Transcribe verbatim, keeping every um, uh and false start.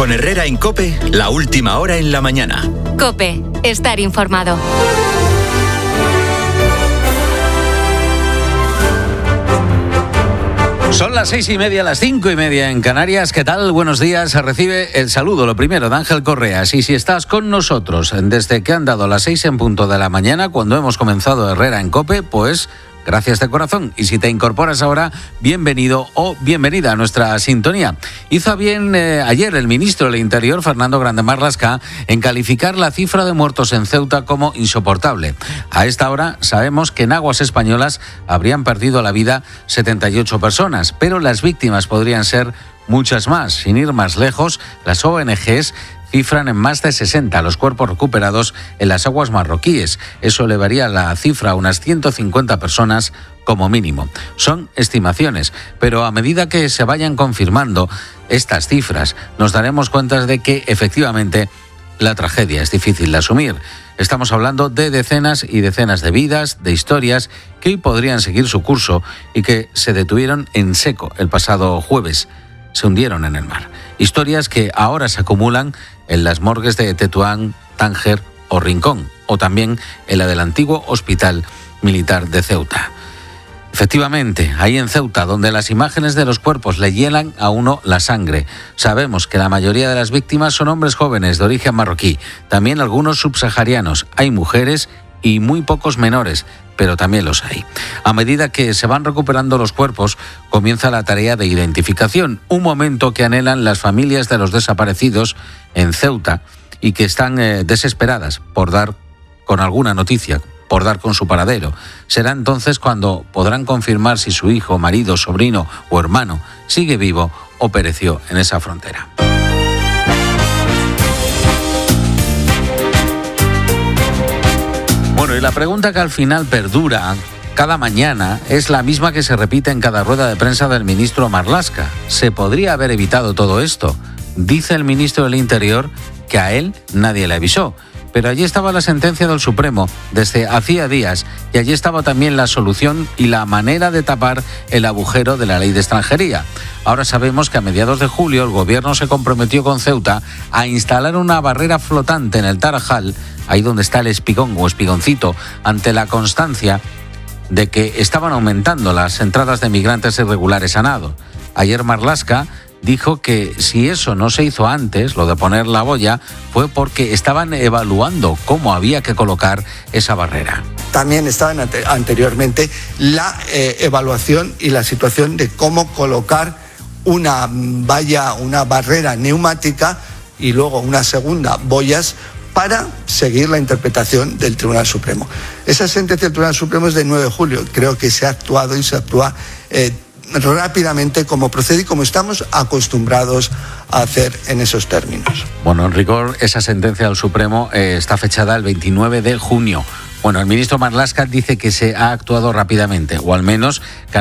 Con Herrera en COPE, la última hora en la mañana. COPE, estar informado. Son las seis y media, las cinco y media en Canarias. ¿Qué tal? Buenos días. Recibe el saludo, lo primero, de Ángel Correas. Y si estás con nosotros desde que han dado las seis en punto de la mañana, cuando hemos comenzado Herrera en COPE, pues gracias de corazón. Y si te incorporas ahora, bienvenido o bienvenida a nuestra sintonía. Hizo bien eh, ayer el ministro del Interior, Fernando Grande Marlaska, en calificar la cifra de muertos en Ceuta como insoportable. A esta hora sabemos que en aguas españolas habrían perdido la vida setenta y ocho personas, pero las víctimas podrían ser muchas más. Sin ir más lejos, las O N Ges cifran en más de sesenta los cuerpos recuperados en las aguas marroquíes. Eso elevaría la cifra a unas ciento cincuenta personas como mínimo. Son estimaciones, pero a medida que se vayan confirmando estas cifras, nos daremos cuenta de que efectivamente la tragedia es difícil de asumir. Estamos hablando de decenas y decenas de vidas, de historias que hoy podrían seguir su curso y que se detuvieron en seco el pasado jueves. Se hundieron en el mar. Historias que ahora se acumulan en las morgues de Tetuán, Tánger o Rincón, o también en la del antiguo Hospital Militar de Ceuta. Efectivamente, ahí en Ceuta, donde las imágenes de los cuerpos le hielan a uno la sangre. Sabemos que la mayoría de las víctimas son hombres jóvenes de origen marroquí, también algunos subsaharianos. Hay mujeres y muy pocos menores, pero también los hay. A medida que se van recuperando los cuerpos, comienza la tarea de identificación, un momento que anhelan las familias de los desaparecidos en Ceuta y que están eh, desesperadas por dar con alguna noticia, por dar con su paradero. Será entonces cuando podrán confirmar si su hijo, marido, sobrino o hermano sigue vivo o pereció en esa frontera. Bueno, y la pregunta que al final perdura cada mañana es la misma que se repite en cada rueda de prensa del ministro Marlaska. ¿Se podría haber evitado todo esto? Dice el ministro del Interior que a él nadie le avisó. Pero allí estaba la sentencia del Supremo desde hacía días y allí estaba también la solución y la manera de tapar el agujero de la ley de extranjería. Ahora sabemos que a mediados de julio el gobierno se comprometió con Ceuta a instalar una barrera flotante en el Tarajal, ahí donde está el espigón o espigoncito, ante la constancia de que estaban aumentando las entradas de migrantes irregulares a nado. Ayer Marlaska dijo que si eso no se hizo antes, lo de poner la boya, fue porque estaban evaluando cómo había que colocar esa barrera. También estaban ante- anteriormente la eh, evaluación y la situación de cómo colocar una valla, una barrera neumática y luego una segunda, boyas, para seguir la interpretación del Tribunal Supremo. Esa sentencia del Tribunal Supremo es de nueve de julio. Creo que se ha actuado y se actúa eh, rápidamente como procede y como estamos acostumbrados a hacer en esos términos. Bueno, en rigor, esa sentencia del Supremo eh, está fechada el veintinueve de junio. Bueno, el ministro Marlaska dice que se ha actuado rápidamente, o al menos